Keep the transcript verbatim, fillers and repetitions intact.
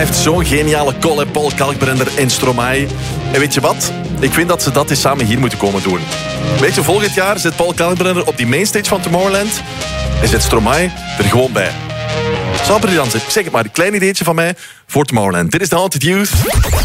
blijft zo'n geniale collab, Paul Kalkbrenner en Stromae. En weet je wat? Ik vind dat ze dat eens samen hier moeten komen doen. Weet je, volgend jaar zit Paul Kalkbrenner op die mainstage van Tomorrowland en zit Stromae er gewoon bij. Zou briljant zijn. Ik zeg het maar, een klein ideetje van mij voor Tomorrowland. Dit is de Haunted Youth.